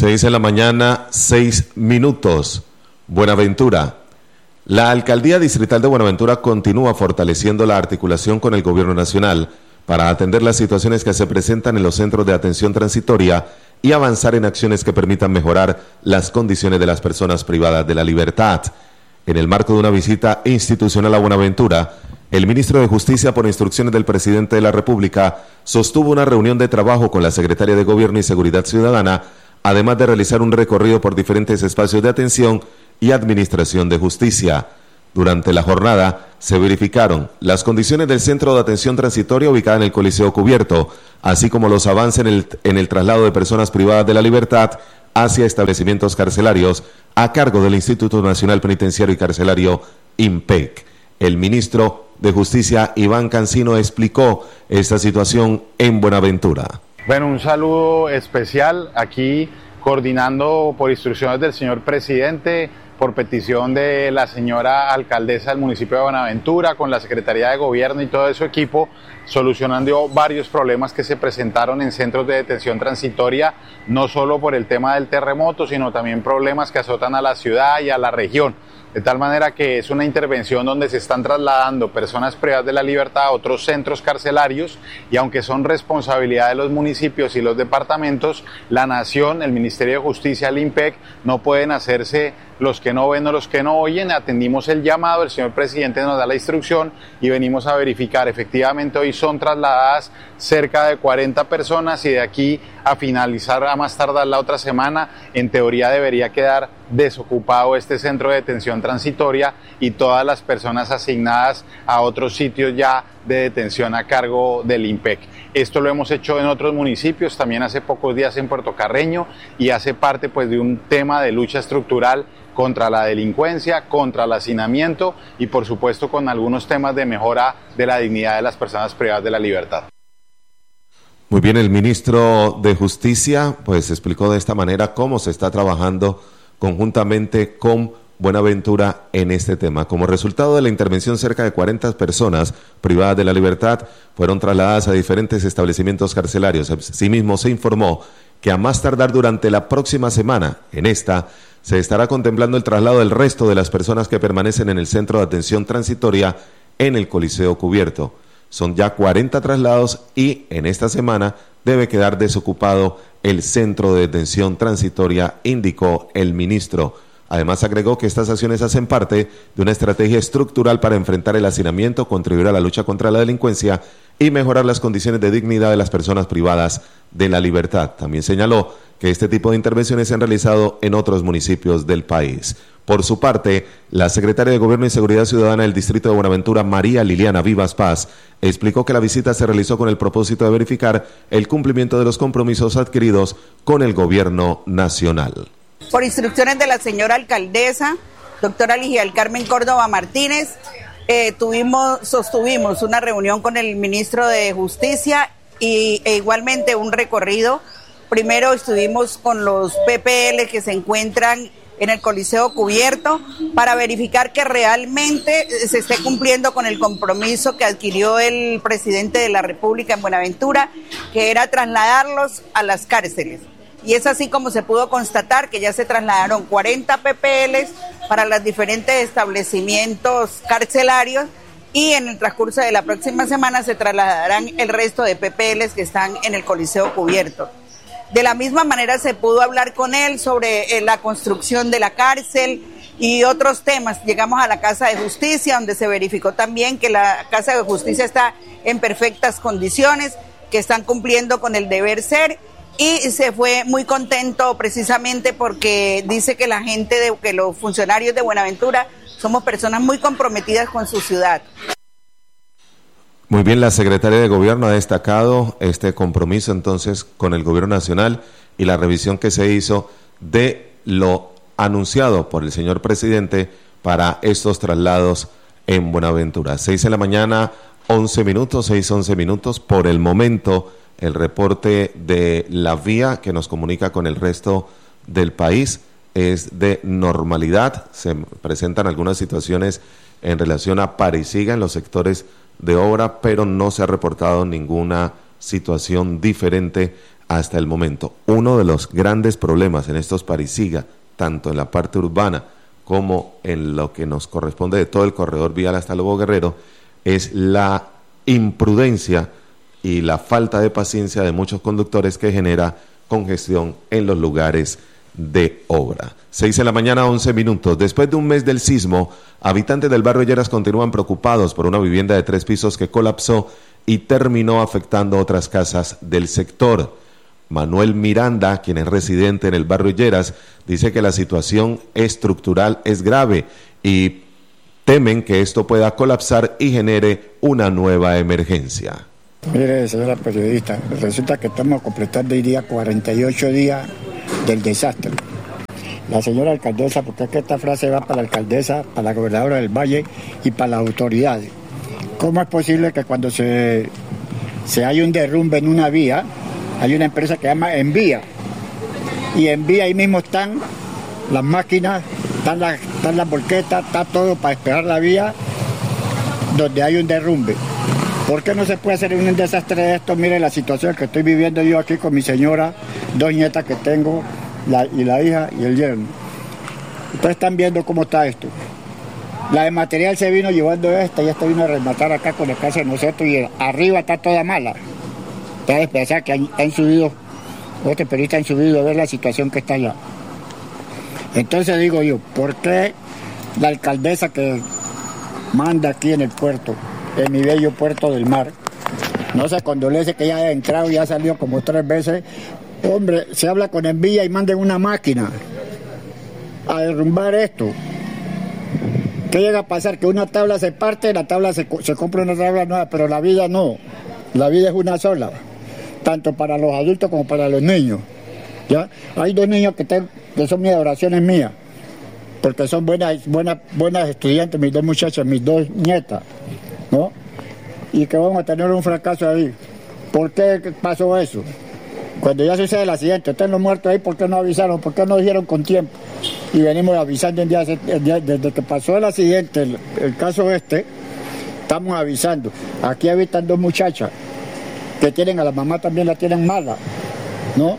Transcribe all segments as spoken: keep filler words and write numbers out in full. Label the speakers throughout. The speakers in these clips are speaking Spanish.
Speaker 1: Seis de la mañana, seis minutos. Buenaventura. La Alcaldía Distrital de Buenaventura continúa fortaleciendo la articulación con el Gobierno Nacional para atender las situaciones que se presentan en los centros de atención transitoria y avanzar en acciones que permitan mejorar las condiciones de las personas privadas de la libertad. En el marco de una visita institucional a Buenaventura, el ministro de Justicia, por instrucciones del presidente de la República, sostuvo una reunión de trabajo con la secretaria de Gobierno y Seguridad Ciudadana, además de realizar un recorrido por diferentes espacios de atención y administración de justicia. Durante la jornada se verificaron las condiciones del centro de atención transitoria ubicado en el Coliseo Cubierto, así como los avances en el, en el traslado de personas privadas de la libertad hacia establecimientos carcelarios a cargo del Instituto Nacional Penitenciario y Carcelario, INPEC. El ministro de Justicia, Iván Cancino, explicó esta situación en Buenaventura.
Speaker 2: Bueno, un saludo especial aquí, coordinando por instrucciones del señor presidente, por petición de la señora alcaldesa del municipio de Buenaventura, con la Secretaría de Gobierno y todo su equipo, solucionando varios problemas que se presentaron en centros de detención transitoria, no solo por el tema del terremoto, sino también problemas que azotan a la ciudad y a la región. De tal manera que es una intervención donde se están trasladando personas privadas de la libertad a otros centros carcelarios, y aunque son responsabilidad de los municipios y los departamentos, la Nación, el Ministerio de Justicia, el INPEC, no pueden hacerse los que no ven o los que no oyen. Atendimos el llamado, el señor presidente nos da la instrucción y venimos a verificar. Efectivamente, hoy son trasladadas cerca de cuarenta personas, y de aquí a finalizar, a más tardar la otra semana, en teoría debería quedar desocupado este centro de detención transitoria y todas las personas asignadas a otros sitios ya de detención a cargo del INPEC. Esto lo hemos hecho en otros municipios, también hace pocos días en Puerto Carreño, y hace parte pues de un tema de lucha estructural contra la delincuencia, contra el hacinamiento y por supuesto con algunos temas de mejora de la dignidad de las personas privadas de la libertad.
Speaker 1: Muy bien, el ministro de Justicia pues explicó de esta manera cómo se está trabajando conjuntamente con Buenaventura en este tema. Como resultado de la intervención, cerca de cuarenta personas privadas de la libertad fueron trasladadas a diferentes establecimientos carcelarios. Asimismo, se informó que a más tardar durante la próxima semana, en esta, se estará contemplando el traslado del resto de las personas que permanecen en el centro de atención transitoria en el Coliseo Cubierto. Son ya cuarenta traslados y en esta semana debe quedar desocupado el centro de detención transitoria, indicó el ministro. Además, agregó que estas acciones hacen parte de una estrategia estructural para enfrentar el hacinamiento, contribuir a la lucha contra la delincuencia y mejorar las condiciones de dignidad de las personas privadas de la libertad. También señaló que este tipo de intervenciones se han realizado en otros municipios del país. Por su parte, la secretaria de Gobierno y Seguridad Ciudadana del Distrito de Buenaventura, María Liliana Vivas Paz, explicó que la visita se realizó con el propósito de verificar el cumplimiento de los compromisos adquiridos con el Gobierno Nacional.
Speaker 3: Por instrucciones de la señora alcaldesa, doctora Ligia del Carmen Córdoba Martínez, eh, tuvimos, sostuvimos una reunión con el ministro de Justicia y, e igualmente un recorrido. Primero estuvimos con los P P L que se encuentran en el Coliseo Cubierto para verificar que realmente se esté cumpliendo con el compromiso que adquirió el presidente de la República en Buenaventura, que era trasladarlos a las cárceles. Y es así como se pudo constatar que ya se trasladaron cuarenta P P Ls para los diferentes establecimientos carcelarios, y en el transcurso de la próxima semana se trasladarán el resto de P P Ls que están en el Coliseo Cubierto. De la misma manera se pudo hablar con él sobre eh, la construcción de la cárcel y otros temas. Llegamos a la Casa de Justicia, donde se verificó también que la Casa de Justicia está en perfectas condiciones, que están cumpliendo con el deber ser, y se fue muy contento precisamente porque dice que la gente, de, que los funcionarios de Buenaventura somos personas muy comprometidas con su ciudad.
Speaker 1: Muy bien, la secretaria de Gobierno ha destacado este compromiso entonces con el Gobierno Nacional y la revisión que se hizo de lo anunciado por el señor presidente para estos traslados en Buenaventura. Seis de la mañana, once minutos, seis, once minutos. Por el momento, el reporte de la vía que nos comunica con el resto del país es de normalidad. Se presentan algunas situaciones en relación a Parisiga en los sectores de obra, pero no se ha reportado ninguna situación diferente hasta el momento. Uno de los grandes problemas en estos Parisiga, tanto en la parte urbana como en lo que nos corresponde de todo el corredor vial hasta Lobo Guerrero, es la imprudencia y la falta de paciencia de muchos conductores que genera congestión en los lugares de obra. Seis de la mañana, once minutos. Después de un mes del sismo, habitantes del barrio Lleras continúan preocupados por una vivienda de tres pisos que colapsó y terminó afectando otras casas del sector. Manuel Miranda, quien es residente en el barrio Lleras, dice que la situación estructural es grave y temen que esto pueda colapsar y genere una nueva emergencia.
Speaker 4: Mire, señora periodista, resulta que estamos completando hoy día cuarenta y ocho días del desastre. La señora alcaldesa, porque es que esta frase va para la alcaldesa, para la gobernadora del Valle y para las autoridades. ¿Cómo es posible que cuando se, se hay un derrumbe en una vía, hay una empresa que se llama Envía, y Envía ahí mismo están las máquinas, están las, están las volquetas, está todo para esperar la vía donde hay un derrumbe? ¿Por qué no se puede hacer un desastre de esto? Mire la situación que estoy viviendo yo aquí con mi señora, dos nietas que tengo, la, y la hija y el yerno. Ustedes están viendo cómo está esto. La de material se vino llevando esta y esta vino a rematar acá con la casa de nosotros y arriba está toda mala. Está despedazada, que han, han subido, otros periodistas han subido a ver la situación que está allá. Entonces digo yo, ¿por qué la alcaldesa que manda aquí en el puerto, en mi bello puerto del mar, no se condolece que ya haya entrado y ha salido como tres veces? Hombre, se habla con Envía y manden una máquina a derrumbar esto. ¿Qué llega a pasar? Que una tabla se parte, la tabla se, se compra una tabla nueva, pero la vida no. La vida es una sola, tanto para los adultos como para los niños. ¿Ya? Hay dos niños que, te, que son mis adoraciones mías, porque son buenas, buenas, buenas estudiantes, mis dos muchachas, mis dos nietas, ¿no? Y que vamos a tener un fracaso ahí. ¿Por qué pasó eso? Cuando ya sucede el accidente, están los muertos ahí, ¿por qué no avisaron? ¿Por qué no dijeron con tiempo? Y venimos avisando el día, el día, desde que pasó el accidente, el, el caso este, estamos avisando. Aquí habitan dos muchachas que tienen a la mamá, también la tienen mala, ¿no?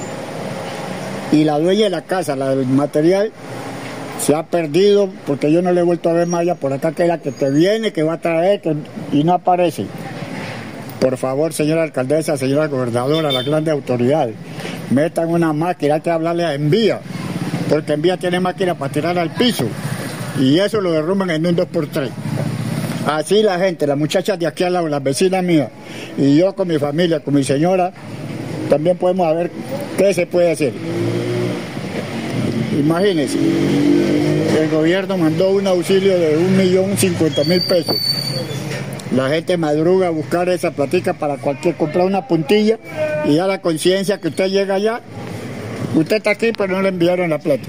Speaker 4: Y la dueña de la casa, la del material, se ha perdido porque yo no le he vuelto a ver más allá por acá, que es la que te viene, que va a traer, que, y no aparece. Por favor, señora alcaldesa, señora gobernadora, las grandes autoridades, metan una máquina, hay que hablarle a Envía, porque Envía tiene máquina para tirar al piso, y eso lo derrumban en un dos por tres. Así la gente, las muchachas de aquí al lado, las vecinas mías, y yo con mi familia, con mi señora, también podemos ver qué se puede hacer. Imagínense, el gobierno mandó un auxilio de un millón cincuenta mil pesos. La gente madruga a buscar esa platica para cualquier, comprar una puntilla y da la conciencia que usted llega allá, usted está aquí pero no le enviaron la plata.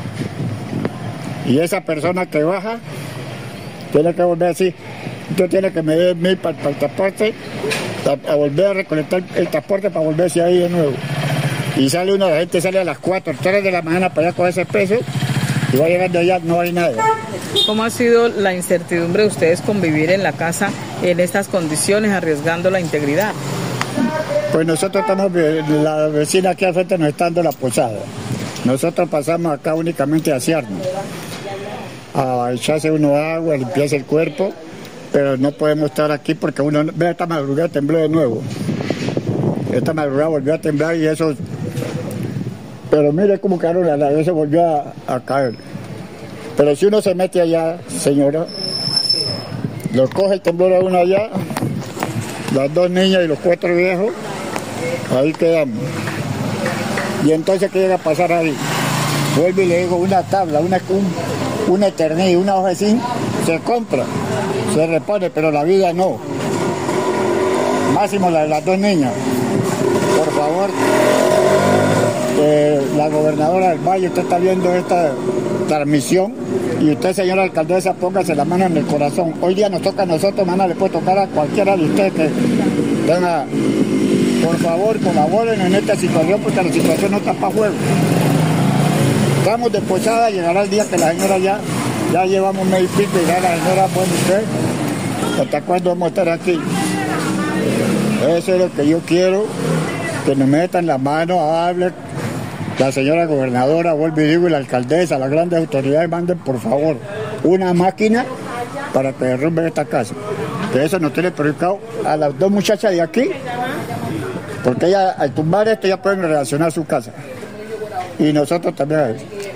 Speaker 4: Y esa persona que baja tiene que volver así, usted tiene que medir mil para, para el transporte, a, a volver a recolectar el transporte para volverse ahí de nuevo. Y sale uno, la gente sale a las cuatro, tres de la mañana para allá con ese peso y va llegando allá, no hay nada.
Speaker 5: ¿Cómo ha sido la incertidumbre de ustedes convivir en la casa en estas condiciones, arriesgando la integridad?
Speaker 4: Pues nosotros estamos, la vecina aquí al frente nos está dando la posada. Nosotros pasamos acá únicamente a asearnos, a echarse uno agua, a limpiarse el cuerpo, pero no podemos estar aquí porque uno, ve, esta madrugada tembló de nuevo. Esta madrugada volvió a temblar y eso, pero mire cómo quedaron las naves, se volvió a, a caer. Pero si uno se mete allá, señora, lo coge el temblor a uno allá, las dos niñas y los cuatro viejos, ahí quedamos. Y entonces, ¿qué llega a pasar ahí? Vuelvo y le digo, una tabla, una, un, una eternidad, una hoja así, se compra, se repone, pero la vida no. Máximo la de las dos niñas. Por favor, eh, la gobernadora del Valle, usted está viendo esta transmisión y usted, señora alcaldesa, póngase la mano en el corazón. Hoy día nos toca a nosotros, mañana le puede tocar a cualquiera de ustedes que venga. Por favor, colaboren en esta situación porque la situación no está para juego. Estamos de posada, llegará el día que la señora ya, ya llevamos un mes y pico y ya la señora, bueno, usted, ¿hasta cuándo vamos a estar aquí? Eso es lo que yo quiero, que nos metan la mano, hable la señora gobernadora, vuelvo y digo, y la alcaldesa, las grandes autoridades manden por favor una máquina para que derrumben esta casa. Que eso nos tiene perjudicado a las dos muchachas de aquí, porque ellas al tumbar esto ya pueden reaccionar su casa. Y nosotros también.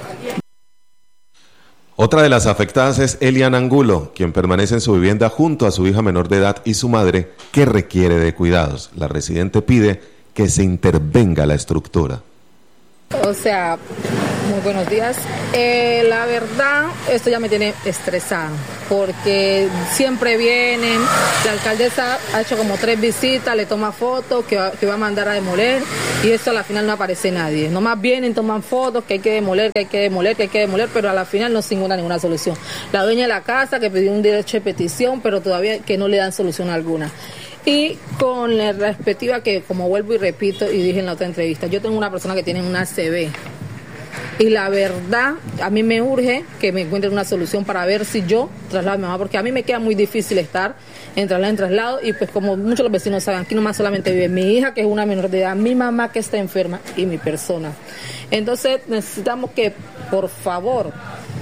Speaker 1: Otra de las afectadas es Elian Angulo, quien permanece en su vivienda junto a su hija menor de edad y su madre, que requiere de cuidados. La residente pide que se intervenga la estructura.
Speaker 6: O sea, muy buenos días. Eh, la verdad, esto ya me tiene estresada, porque siempre vienen, la alcaldesa ha hecho como tres visitas, le toma fotos, que va, que va a mandar a demoler, y esto a la final no aparece nadie. Nomás vienen, toman fotos, que hay que demoler, que hay que demoler, que hay que demoler, pero a la final no se encuentra ninguna solución. La dueña de la casa que pidió un derecho de petición, pero todavía que no le dan solución alguna. Y con la respectiva que, como vuelvo y repito y dije en la otra entrevista, yo tengo una persona que tiene una C B y la verdad a mí me urge que me encuentren una solución para ver si yo traslado a mi mamá, porque a mí me queda muy difícil estar en traslado en traslado, y pues como muchos de los vecinos saben, aquí nomás solamente vive mi hija, que es una menor de edad, mi mamá que está enferma y mi persona. Entonces necesitamos que por favor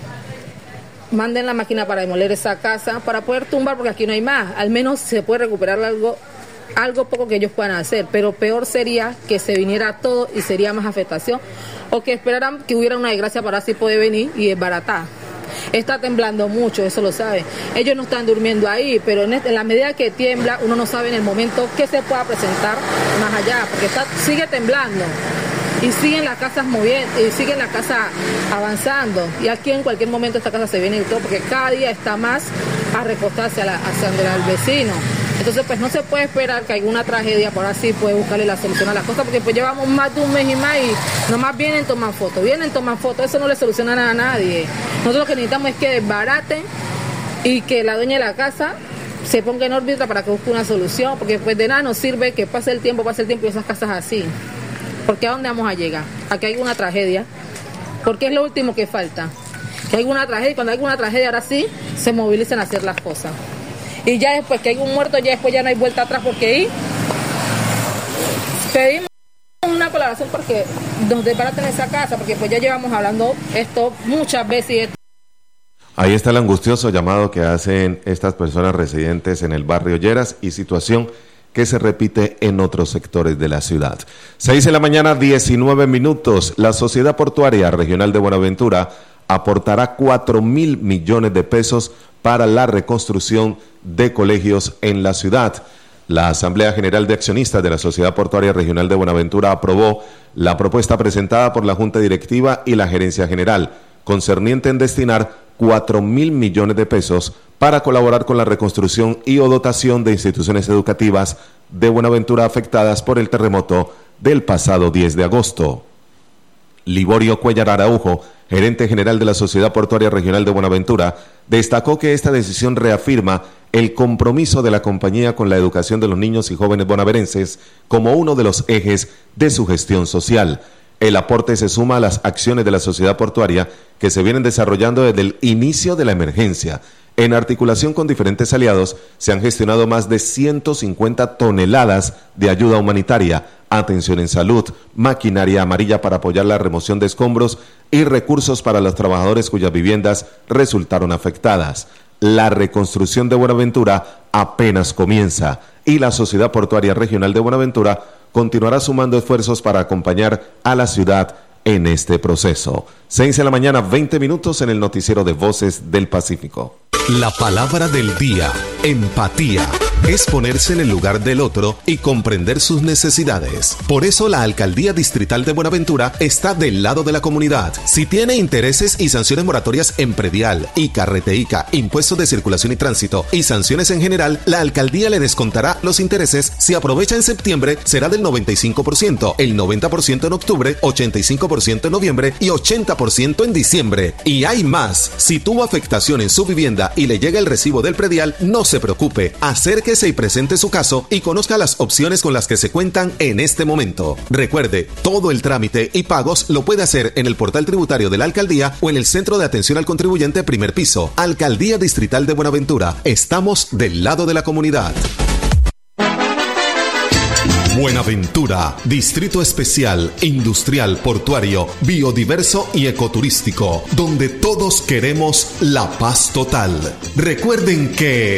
Speaker 6: manden la máquina para demoler esa casa, para poder tumbar, porque aquí no hay más. Al menos se puede recuperar algo, algo poco que ellos puedan hacer, pero peor sería que se viniera todo y sería más afectación, o que esperaran que hubiera una desgracia para así poder venir y desbaratar. Está temblando mucho, eso lo saben. Ellos no están durmiendo ahí, pero en, este, en la medida que tiembla, uno no sabe en el momento qué se pueda presentar más allá, porque está, sigue temblando. Y siguen las casas moviendo, y siguen las casas avanzando. Y aquí en cualquier momento esta casa se viene y todo, porque cada día está más a recostarse a la, hacia donde el vecino. Entonces pues no se puede esperar que alguna tragedia por así puede buscarle la solución a las cosas, porque pues llevamos más de un mes y más y nomás vienen, toman fotos, vienen, toman fotos, eso no le soluciona nada a nadie. Nosotros lo que necesitamos es que desbaraten y que la dueña de la casa se ponga en órbita para que busque una solución, porque pues de nada nos sirve que pase el tiempo, pase el tiempo y esas casas así. Porque ¿a dónde vamos a llegar? A que haya una tragedia. Porque es lo último que falta. Que haya una tragedia, y cuando hay una tragedia ahora sí se movilicen a hacer las cosas. Y ya después que hay un muerto, ya después ya no hay vuelta atrás, porque ahí pedimos una colaboración porque nos desbaraten esa casa, porque pues ya llevamos hablando esto muchas veces.
Speaker 1: Ahí está el angustioso llamado que hacen estas personas residentes en el barrio Lleras, y situación que se repite en otros sectores de la ciudad. seis de la mañana, diecinueve minutos. La Sociedad Portuaria Regional de Buenaventura aportará cuatro mil millones de pesos para la reconstrucción de colegios en la ciudad. La Asamblea General de Accionistas de la Sociedad Portuaria Regional de Buenaventura aprobó la propuesta presentada por la Junta Directiva y la Gerencia General, concerniente en destinar cuatro mil millones de pesos para colaborar con la reconstrucción y o dotación de instituciones educativas de Buenaventura afectadas por el terremoto del pasado diez de agosto. Liborio Cuellar Araujo, gerente general de la Sociedad Portuaria Regional de Buenaventura, destacó que esta decisión reafirma el compromiso de la compañía con la educación de los niños y jóvenes bonaverenses como uno de los ejes de su gestión social. El aporte se suma a las acciones de la sociedad portuaria que se vienen desarrollando desde el inicio de la emergencia. En articulación con diferentes aliados, se han gestionado más de ciento cincuenta toneladas de ayuda humanitaria, atención en salud, maquinaria amarilla para apoyar la remoción de escombros y recursos para los trabajadores cuyas viviendas resultaron afectadas. La reconstrucción de Buenaventura apenas comienza y la Sociedad Portuaria Regional de Buenaventura continuará sumando esfuerzos para acompañar a la ciudad en este proceso. seis de la mañana, veinte minutos en el noticiero de Voces del Pacífico.
Speaker 7: La palabra del día, empatía, es ponerse en el lugar del otro y comprender sus necesidades. Por eso la Alcaldía Distrital de Buenaventura está del lado de la comunidad. Si tiene intereses y sanciones moratorias en predial, I C A, Reteica, impuestos de circulación y tránsito y sanciones en general, la Alcaldía le descontará los intereses. Si aprovecha en septiembre, será del noventa y cinco por ciento, el noventa por ciento en octubre, ochenta y cinco por ciento en noviembre y ochenta por ciento en diciembre. Y hay más. Si tuvo afectación en su vivienda y le llega el recibo del predial, no se preocupe. Acérquese y presente su caso y conozca las opciones con las que se cuentan en este momento. Recuerde, todo el trámite y pagos lo puede hacer en el portal tributario de la Alcaldía o en el Centro de Atención al Contribuyente primer piso. Alcaldía Distrital de Buenaventura. Estamos del lado de la comunidad. Buenaventura, distrito especial, industrial, portuario, biodiverso y ecoturístico, donde todos queremos la paz total. Recuerden que